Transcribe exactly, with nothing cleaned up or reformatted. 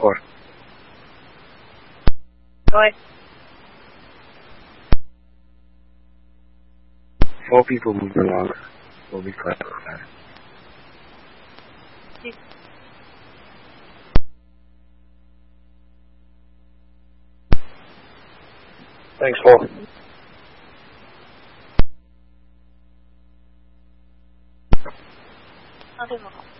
Four. Go ahead. Four people moving along will be classified. Thanks, Paul. Nothing more.